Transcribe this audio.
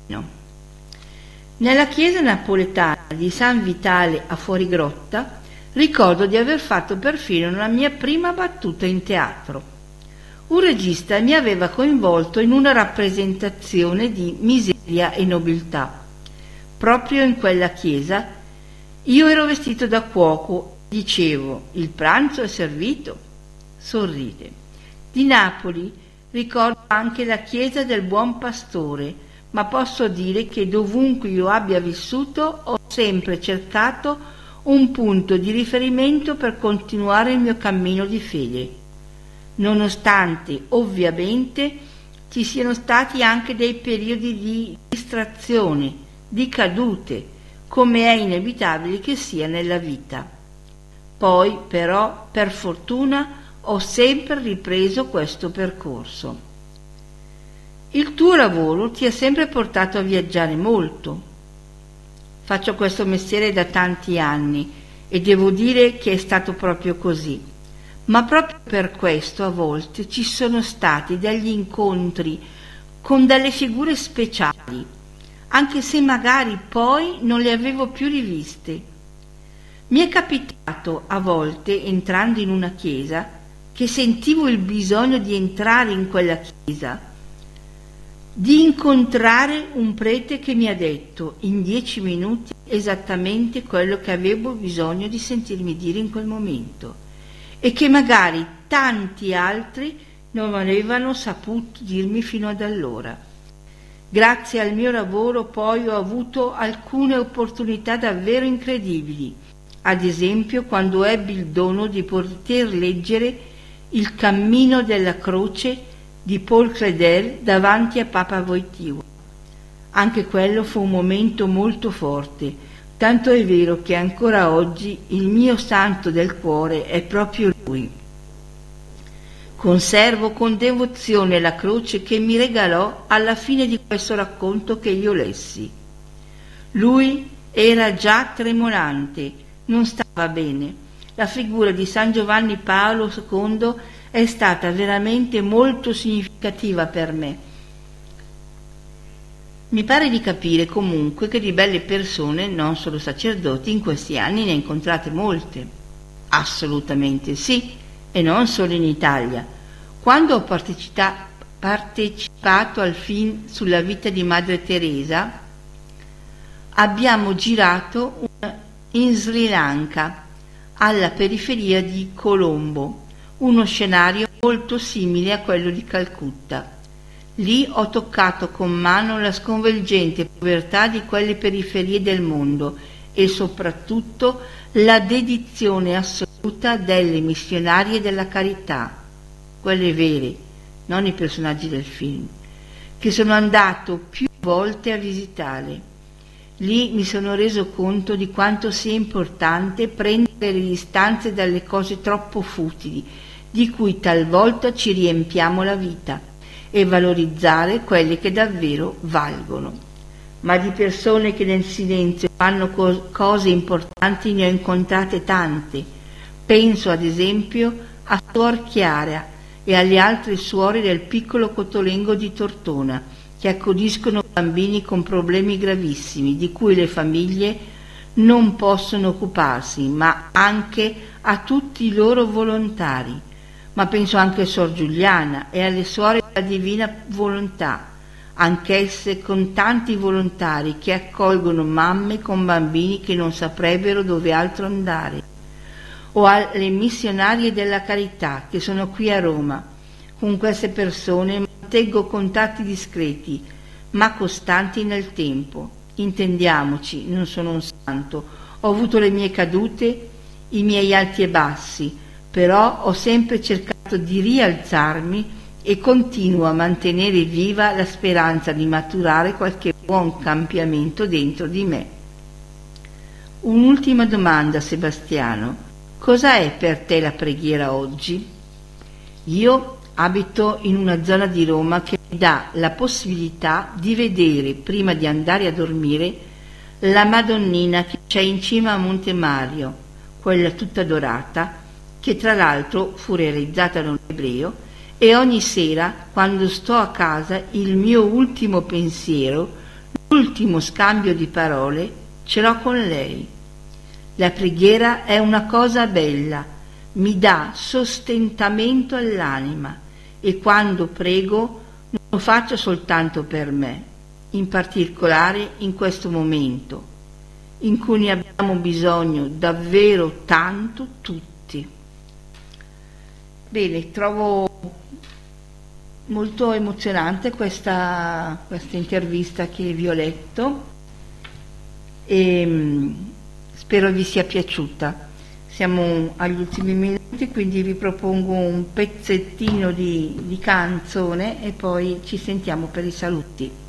Nella chiesa napoletana di San Vitale a Fuorigrotta ricordo di aver fatto perfino la mia prima battuta in teatro. Un regista mi aveva coinvolto in una rappresentazione di Miseria e nobiltà. Proprio in quella chiesa io ero vestito da cuoco, dicevo: il pranzo è servito. Sorride. Di Napoli ricordo anche la chiesa del Buon Pastore, ma posso dire che dovunque io abbia vissuto ho sempre cercato un punto di riferimento per continuare il mio cammino di fede, nonostante ovviamente ci siano stati anche dei periodi di distrazione, di cadute, come è inevitabile che sia nella vita. Poi però, per fortuna, ho sempre ripreso questo percorso. Il tuo lavoro ti ha sempre portato a viaggiare molto. Faccio questo mestiere da tanti anni e devo dire che è stato proprio così. Ma proprio per questo a volte ci sono stati degli incontri con delle figure speciali, anche se magari poi non le avevo più riviste. Mi è capitato a volte, entrando in una chiesa, che sentivo il bisogno di entrare in quella chiesa, di incontrare un prete che mi ha detto in 10 minuti esattamente quello che avevo bisogno di sentirmi dire in quel momento e che magari tanti altri non avevano saputo dirmi fino ad allora. Grazie al mio lavoro poi ho avuto alcune opportunità davvero incredibili, ad esempio quando ebbi il dono di poter leggere Il cammino della croce di Paul Claudel davanti a Papa Wojtyła. Anche quello fu un momento molto forte, tanto è vero che ancora oggi il mio santo del cuore è proprio lui. Conservo con devozione la croce che mi regalò alla fine di questo racconto che io lessi. Lui era già tremolante, non stava bene. La figura di San Giovanni Paolo II è stata veramente molto significativa per me. Mi pare di capire comunque che di belle persone, non solo sacerdoti, in questi anni ne ha incontrate molte. Assolutamente sì, e non solo in Italia. Quando ho partecipato al film sulla vita di Madre Teresa, abbiamo girato in Sri Lanka, alla periferia di Colombo, uno scenario molto simile a quello di Calcutta. Lì ho toccato con mano la sconvolgente povertà di quelle periferie del mondo e soprattutto la dedizione assoluta delle missionarie della carità, quelle vere, non i personaggi del film, che sono andato più volte a visitare. Lì mi sono reso conto di quanto sia importante prendere le distanze dalle cose troppo futili, di cui talvolta ci riempiamo la vita, e valorizzare quelle che davvero valgono. Ma di persone che nel silenzio fanno cose importanti ne ho incontrate tante. Penso ad esempio a Suor Chiara e alle altre suore del piccolo Cotolengo di Tortona, che accudiscono bambini con problemi gravissimi di cui le famiglie non possono occuparsi, ma anche a tutti i loro volontari. Ma penso anche a Sor Giuliana e alle suore della Divina Volontà, anch'esse con tanti volontari che accolgono mamme con bambini che non saprebbero dove altro andare, o alle missionarie della carità che sono qui a Roma. Con queste persone mantengo contatti discreti ma costanti nel tempo. Intendiamoci, non sono un santo, ho avuto le mie cadute, i miei alti e bassi, però ho sempre cercato di rialzarmi e continuo a mantenere viva la speranza di maturare qualche buon cambiamento dentro di me. Un'ultima domanda, Sebastiano. Cosa è per te la preghiera oggi? Io abito in una zona di Roma che mi dà la possibilità di vedere, prima di andare a dormire, la Madonnina che c'è in cima a Monte Mario, quella tutta dorata, che tra l'altro fu realizzata da un ebreo, e ogni sera, quando sto a casa, il mio ultimo pensiero l'ultimo scambio di parole ce l'ho con lei. La preghiera è una cosa bella, mi dà sostentamento all'anima e quando prego non lo faccio soltanto per me, in particolare in questo momento in cui ne abbiamo bisogno davvero tanto tutti. Bene, trovo molto emozionante questa intervista che vi ho letto e spero vi sia piaciuta. Siamo agli ultimi minuti, quindi vi propongo un pezzettino di canzone e poi ci sentiamo per i saluti.